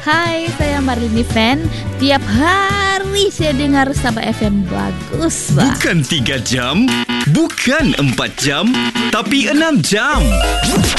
Hai, saya Marlini Fan. Tiap hari saya dengar Sabah FM. Bagus, bah. Bukan 3 jam, bukan 4 jam, tapi 6 jam.